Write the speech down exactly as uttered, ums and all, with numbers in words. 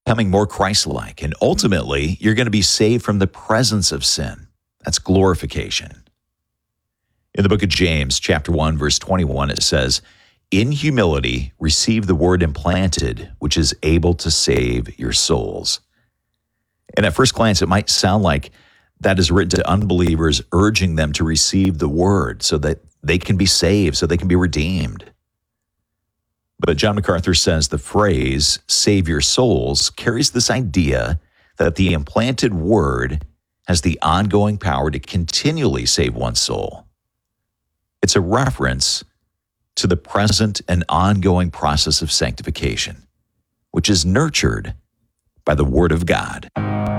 becoming more Christ-like, and ultimately, you're going to be saved from the presence of sin. That's glorification. In the book of James, chapter one, verse twenty-one, it says, "In humility, receive the word implanted, which is able to save your souls." And at first glance, it might sound like that is written to unbelievers, urging them to receive the word so that they can be saved, so they can be redeemed. But John MacArthur says the phrase, "save your souls," carries this idea that the implanted word has the ongoing power to continually save one's soul. It's a reference to the present and ongoing process of sanctification, which is nurtured by the Word of God.